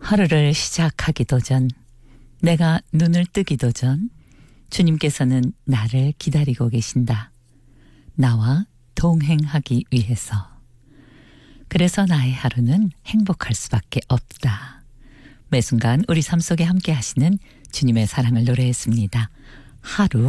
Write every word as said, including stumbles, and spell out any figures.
하루를 시작하기도 전, 내가 눈을 뜨기도 전 주님께서는 나를 기다리고 계신다. 나와 동행하기 위해서. 그래서 나의 하루는 행복할 수밖에 없다. 매 순간 우리 삶 속에 함께 하시는 주님의 사랑을 노래했습니다. 하루